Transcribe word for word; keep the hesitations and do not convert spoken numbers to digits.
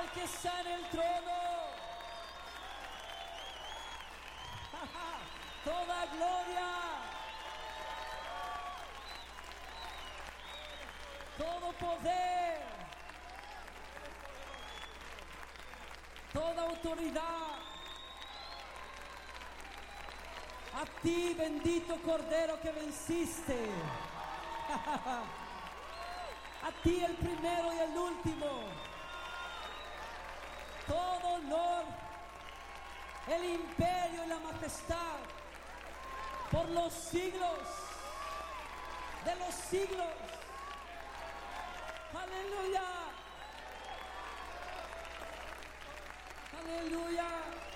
al que está en el trono. Toda gloria, todo poder, toda autoridad, a ti, bendito Cordero que venciste. A ti, el primero y el último. Todo honor, el imperio y la majestad por los siglos de los siglos. Aleluya. Aleluya.